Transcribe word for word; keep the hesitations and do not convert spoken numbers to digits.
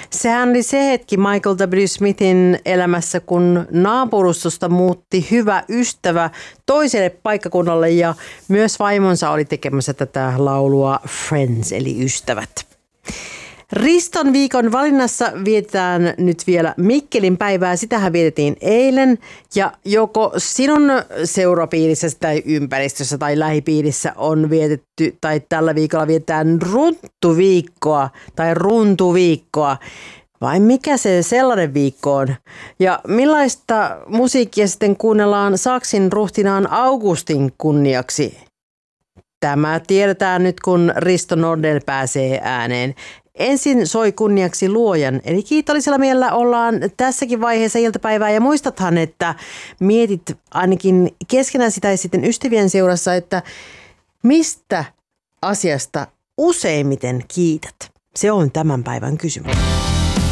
Sehän oli se hetki Michael W. Smithin elämässä, kun naapurustosta muutti hyvä ystävä toiselle paikkakunnalle ja myös vaimonsa oli tekemässä tätä laulua Friends eli ystävät. Riston viikon valinnassa vietetään nyt vielä Mikkelin päivää. Sitähän vietettiin eilen ja joko sinun seurapiirissä tai ympäristössä tai lähipiirissä on vietetty tai tällä viikolla vietetään runtuviikkoa tai runtuviikkoa. Vai mikä se sellainen viikko on? Ja millaista musiikkia sitten kuunnellaan Saksin ruhtinaan Augustin kunniaksi? Tämä tiedetään nyt, kun Risto Nordell pääsee ääneen. Ensin soi kunniaksi luojan, eli kiitollisella mielellä ollaan tässäkin vaiheessa iltapäivää. Ja muistathan, että mietit ainakin keskenäsi tai sitten ystävien seurassa, että mistä asiasta useimmiten kiität? Se on tämän päivän kysymys.